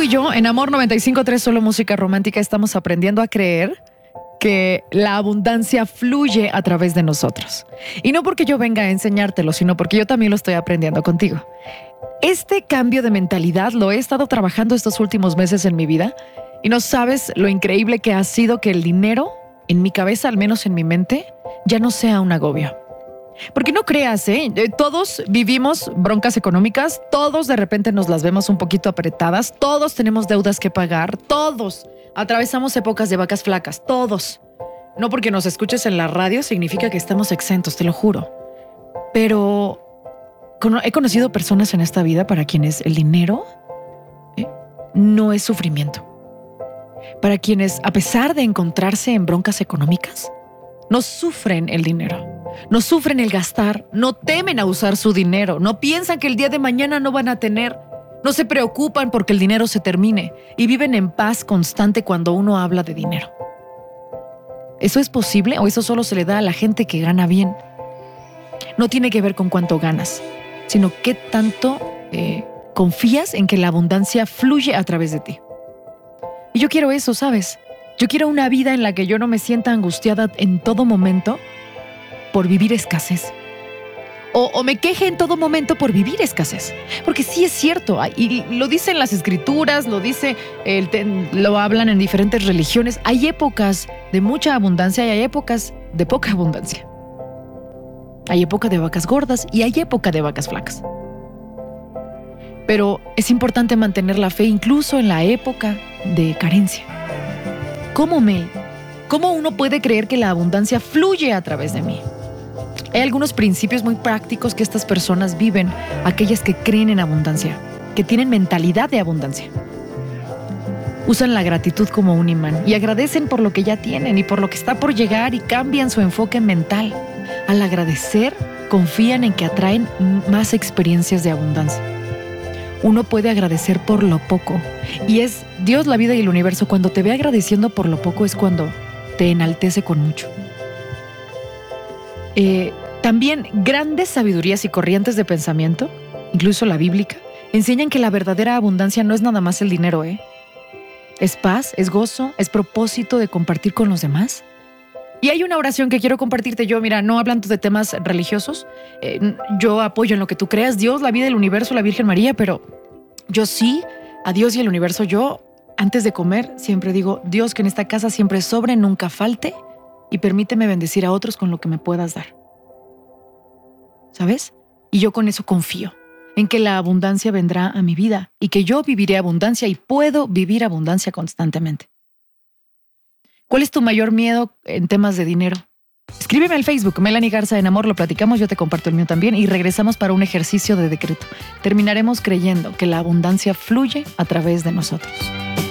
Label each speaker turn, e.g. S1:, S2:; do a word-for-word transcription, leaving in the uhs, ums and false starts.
S1: y yo, en Amor noventa y cinco punto tres, solo música romántica, estamos aprendiendo a creer que la abundancia fluye a través de nosotros. Y no porque yo venga a enseñártelo, sino porque yo también lo estoy aprendiendo contigo. Este cambio de mentalidad lo he estado trabajando estos últimos meses en mi vida y no sabes lo increíble que ha sido que el dinero, en mi cabeza, al menos en mi mente, ya no sea un agobio. Porque no creas, ¿eh? Todos vivimos broncas económicas, todos de repente nos las vemos un poquito apretadas, todos tenemos deudas que pagar, todos atravesamos épocas de vacas flacas, todos. No porque nos escuches en la radio significa que estamos exentos, te lo juro. Pero he conocido personas en esta vida para quienes el dinero ¿eh? no es sufrimiento. Para quienes, a pesar de encontrarse en broncas económicas, no sufren el dinero. No sufren el gastar, no temen a usar su dinero, no piensan que el día de mañana no van a tener, no se preocupan porque el dinero se termine y viven en paz constante cuando uno habla de dinero. ¿Eso es posible o eso solo se le da a la gente que gana bien? No tiene que ver con cuánto ganas, sino qué tanto eh, confías en que la abundancia fluye a través de ti. Y yo quiero eso, ¿sabes? Yo quiero una vida en la que yo no me sienta angustiada en todo momento por vivir escasez. O, o me queje en todo momento por vivir escasez. Porque sí es cierto, y lo dicen las escrituras, lo dice, el, lo hablan en diferentes religiones. Hay épocas de mucha abundancia y hay épocas de poca abundancia. Hay época de vacas gordas y hay época de vacas flacas. Pero es importante mantener la fe incluso en la época de carencia. ¿Cómo, Mel? ¿Cómo uno puede creer que la abundancia fluye a través de mí? Hay algunos principios muy prácticos que estas personas viven, aquellas que creen en abundancia, que tienen mentalidad de abundancia. Usan la gratitud como un imán y agradecen por lo que ya tienen y por lo que está por llegar y cambian su enfoque mental. Al agradecer, confían en que atraen más experiencias de abundancia. Uno puede agradecer por lo poco y es Dios, la vida y el universo. Cuando te ve agradeciendo por lo poco es cuando te enaltece con mucho. Eh, también grandes sabidurías y corrientes de pensamiento, incluso la bíblica, enseñan que la verdadera abundancia no es nada más el dinero, ¿eh? Es paz, es gozo, es propósito de compartir con los demás. Y hay una oración que quiero compartirte yo, mira, no hablando de temas religiosos, eh, yo apoyo en lo que tú creas, Dios, la vida, el universo, la Virgen María, pero yo sí, a Dios y el universo, yo, antes de comer, siempre digo, Dios, que en esta casa siempre sobre, nunca falte, y permíteme bendecir a otros con lo que me puedas dar. ¿Sabes? Y yo con eso confío, en que la abundancia vendrá a mi vida, y que yo viviré abundancia y puedo vivir abundancia constantemente. ¿Cuál es tu mayor miedo en temas de dinero? Escríbeme al Facebook, Melanie Garza en Amor, lo platicamos, yo te comparto el mío también y regresamos para un ejercicio de decreto. Terminaremos creyendo que la abundancia fluye a través de nosotros.